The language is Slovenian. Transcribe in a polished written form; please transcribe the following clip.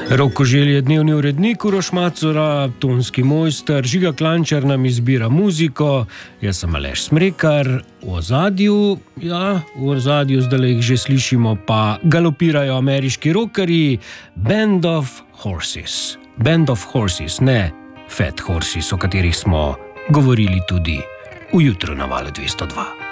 Rok Koželj je dnevni urednik, Uroš Macura, tonski mojster, Žiga Klančar nam izbira muziko, jaz sem Aleš Smrekar, v ozadju zdaj jih že slišimo, pa galopirajo ameriški rockerji Band of Horses. Band of Horses, ne Fat Horses, o katerih smo govorili tudi v Jutru na Valu 202.